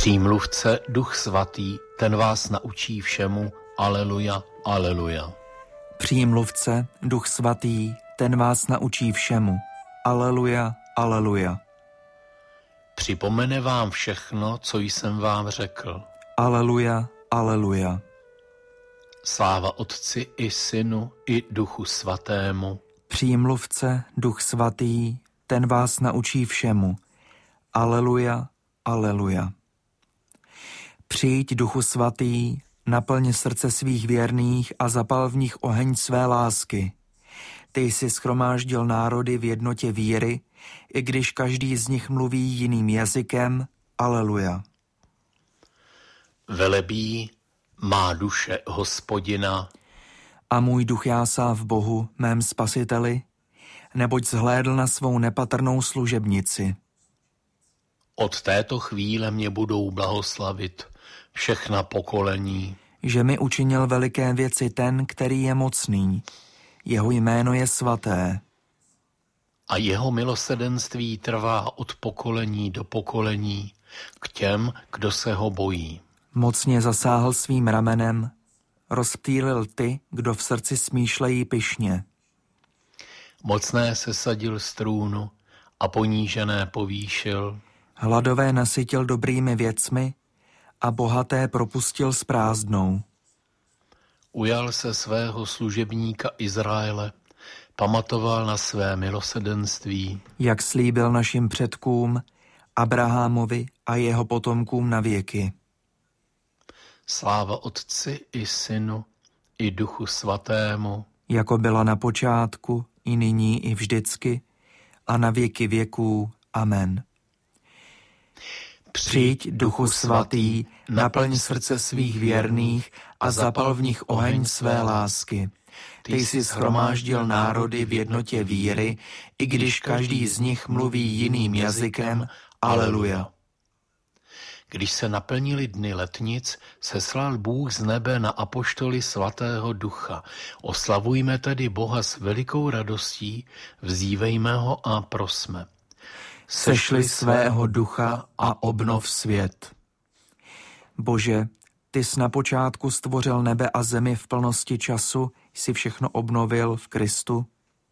Přímluvce Duch Svatý, ten vás naučí všemu. Aleluja, aleluja. Přímluvce Duch Svatý, ten vás naučí všemu. Aleluja, aleluja. Připomene vám všechno, co jsem vám řekl. Aleluja, aleluja. Sláva Otci i Synu i Duchu Svatému. Přímluvce Duch Svatý, ten vás naučí všemu. Aleluja, aleluja. Přijď, Duchu Svatý, naplň srdce svých věrných a zapal v nich oheň své lásky. Ty jsi shromáždil národy v jednotě víry, i když každý z nich mluví jiným jazykem. Aleluja. Velebí má duše Hospodina. A můj duch jásá v Bohu, mém Spasiteli, neboť zhlédl na svou nepatrnou služebnici. Od této chvíle mě budou blahoslavit všechna pokolení. Že mi učinil veliké věci ten, který je mocný. Jeho jméno je svaté. A jeho milosrdenství trvá od pokolení do pokolení k těm, kdo se ho bojí. Mocně zasáhl svým ramenem, rozptýlil ty, kdo v srdci smýšlejí pyšně. Mocné sesadil z trůnu a ponížené povýšil. Hladové nasytil dobrými věcmi a bohaté propustil s prázdnou. Ujal se svého služebníka Izraele, pamatoval na své milosrdenství. Jak slíbil našim předkům, Abrahamovi a jeho potomkům na věky. Sláva Otci i Synu i Duchu Svatému. Jako byla na počátku, i nyní, i vždycky, a na věky věků. Amen. Přijď, Duchu Svatý, naplň srdce svých věrných a zapal v nich oheň své lásky. Ty jsi shromáždil národy v jednotě víry, i když každý z nich mluví jiným jazykem. Aleluja. Když se naplnili dny letnic, seslal Bůh z nebe na apoštoly svatého Ducha. Oslavujme tedy Boha s velikou radostí, vzívejme ho a prosme. Sešli svého ducha a obnov svět. Bože, ty jsi na počátku stvořil nebe a zemi v plnosti času, jsi všechno obnovil v Kristu.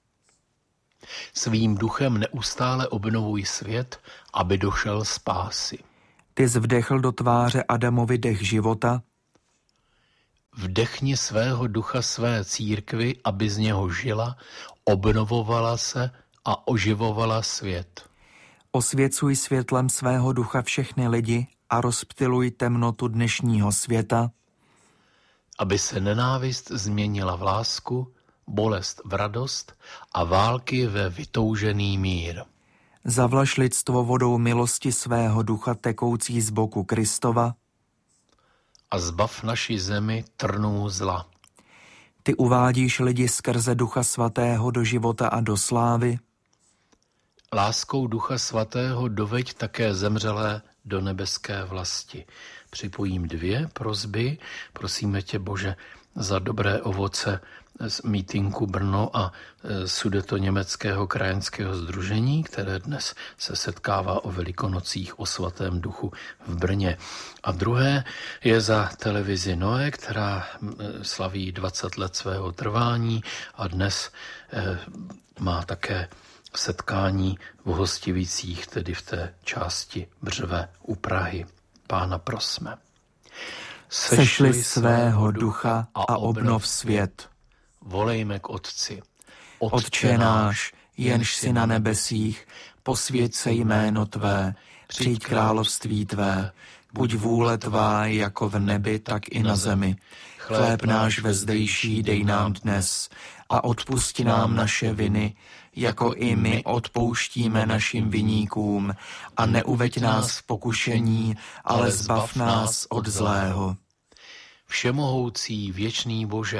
Svým duchem neustále obnovuj svět, aby došel spásy. Ty jsi vdechl do tváře Adamovi dech života. Vdechni svého ducha své církvi, aby z něho žila, obnovovala se a oživovala svět. Osvěcuj světlem svého ducha všechny lidi a rozptyluj temnotu dnešního světa. Aby se nenávist změnila v lásku, bolest v radost a války ve vytoužený mír. Zavlaž lidstvo vodou milosti svého ducha tekoucí z boku Kristova. A zbav naši zemi trnů zla. Ty uvádíš lidi skrze Ducha Svatého do života a do slávy. Láskou Ducha Svatého doveď také zemřelé do nebeské vlasti. Připojím 2 prosby. Prosíme tě, Bože, za dobré ovoce z mítinku Brno a Sudetoněmeckého krajanského sdružení, které dnes se setkává o Velikonocích o Svatém Duchu v Brně. A druhé je za televizi Noé, která slaví 20 let svého trvání a dnes má také setkání v Hostivicích, tedy v té části Břeve u Prahy. Pána prosme. Sešli svého ducha a obnov svět. Volejme k Otci. Otče náš, jenž jsi na nebesích, posvěť se jméno tvé, přijď království tvé, buď vůle tvá jako v nebi, tak i na zemi. Chléb náš vezdejší dej nám dnes a odpusti nám naše viny, jako i my odpouštíme našim viníkům, a neuveď nás v pokušení, ale zbav nás od zlého. Všemohoucí věčný Bože,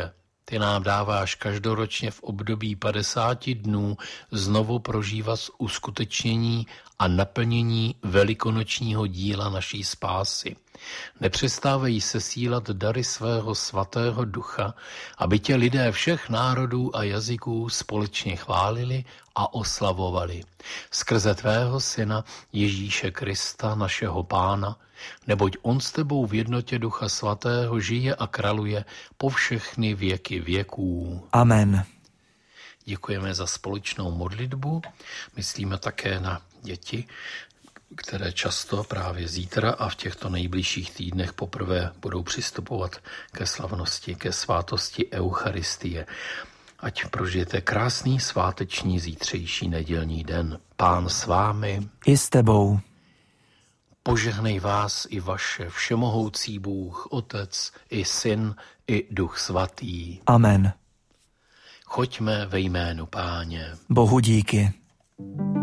Ty nám dáváš každoročně v období 50 dnů znovu prožívat uskutečnění a naplnění velikonočního díla naší spásy. Nepřestávají sesílat dary svého svatého ducha, aby tě lidé všech národů a jazyků společně chválili a oslavovali. Skrze tvého syna Ježíše Krista, našeho Pána, neboť on s tebou v jednotě Ducha Svatého žije a králuje po všechny věky věků. Amen. Děkujeme za společnou modlitbu. Myslíme také na děti, které často právě zítra a v těchto nejbližších týdnech poprvé budou přistupovat ke slavnosti, ke svátosti Eucharistie. Ať prožijete krásný sváteční zítřejší nedělní den. Pán s vámi. I s tebou. Požehnej vás i vaše všemohoucí Bůh, Otec i Syn i Duch Svatý. Amen. Choďme ve jménu Páně. Bohu díky.